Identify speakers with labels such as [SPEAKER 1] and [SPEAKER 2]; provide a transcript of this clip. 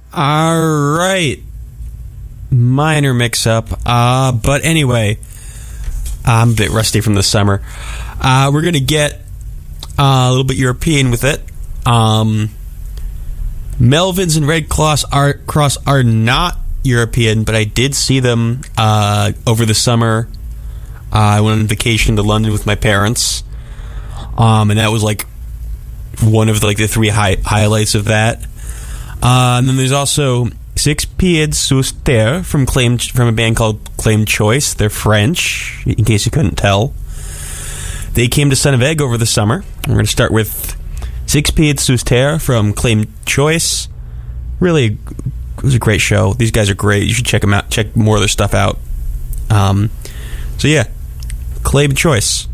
[SPEAKER 1] All right. Minor mix-up. But anyway, I'm a bit rusty from the summer. We're going to get a little bit European with it. Melvins and Red Cross are not European, but I did see them over the summer. I went on vacation to London with my parents, and that was like one of the three highlights of that. And then there's also Six Pieds Sous Terre from a band called Claim Choice. They're French, in case you couldn't tell. They came to Son of Egg over the summer. We're going to start with Six Pieds Sous Terre from Claim Choice. Really, it was a great show. These guys are great. You should check them out. Check more of their stuff out. So yeah, Claim Choice.